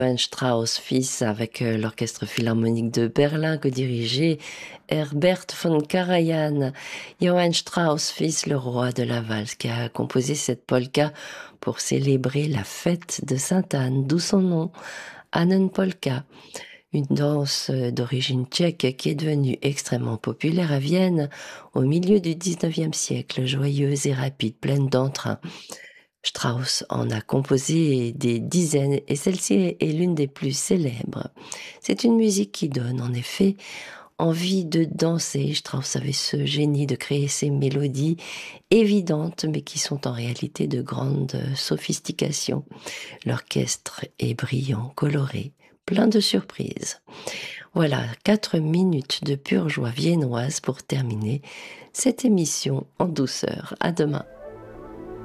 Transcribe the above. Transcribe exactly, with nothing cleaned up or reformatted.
Johann Strauss fils avec euh, l'Orchestre Philharmonique de Berlin que dirigeait Herbert von Karajan. Johann Strauss fils, le roi de la valse, qui a composé cette polka pour célébrer la fête de Sainte-Anne, d'où son nom, Annenpolka. Une danse euh, d'origine tchèque qui est devenue extrêmement populaire à Vienne au milieu du dix-neuvième siècle, joyeuse et rapide, pleine d'entrain. Strauss en a composé des dizaines et celle-ci est l'une des plus célèbres. C'est une musique qui donne en effet envie de danser. Strauss avait ce génie de créer ces mélodies évidentes mais qui sont en réalité de grande sophistication. L'orchestre est brillant, coloré, plein de surprises. Voilà, quatre minutes de pure joie viennoise pour terminer cette émission en douceur. À demain.